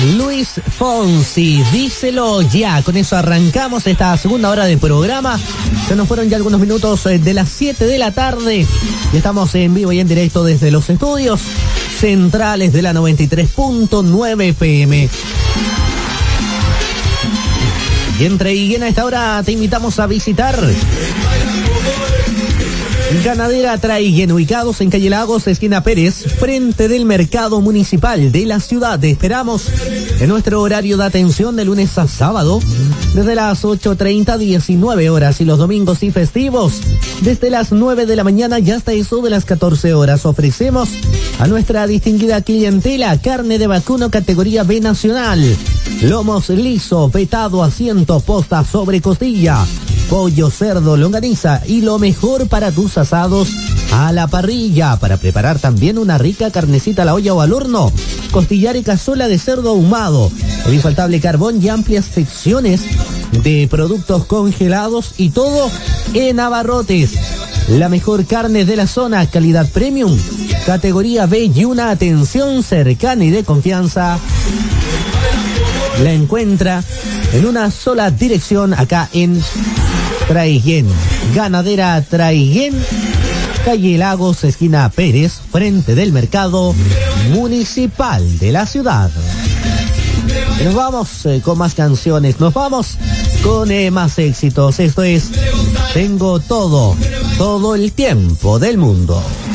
Luis Fonsi, díselo ya. Con eso arrancamos esta segunda hora del programa. Se nos fueron ya algunos minutos de las 7 de la tarde y estamos en vivo y en directo desde los estudios centrales de la 93.9 FM. Y en Traiguén a esta hora te invitamos a visitar Ganadera Traiguén, ubicados en Calle Lagos, esquina Pérez, frente del mercado municipal de la ciudad. Te esperamos en nuestro horario de atención de lunes a sábado, desde las 8:30 a 19 horas, y los domingos y festivos, desde las 9 de la mañana y hasta eso de las 14 horas. Ofrecemos a nuestra distinguida clientela carne de vacuno categoría B nacional, lomos liso, vetado, asiento, posta sobre costilla, pollo, cerdo, longaniza y lo mejor para tus asados a la parrilla. Para preparar también una rica carnecita a la olla o al horno, costillar y cazuela de cerdo ahumado, el infaltable carbón y amplias secciones de productos congelados, y todo en abarrotes. La mejor carne de la zona, calidad premium, categoría B y una atención cercana y de confianza. La encuentra en una sola dirección acá en Traiguén. Ganadera Traiguén, calle Lagos, esquina Pérez, frente del mercado municipal de la ciudad. Nos vamos con más canciones, nos vamos con más éxitos. Esto es Tengo todo el tiempo del mundo.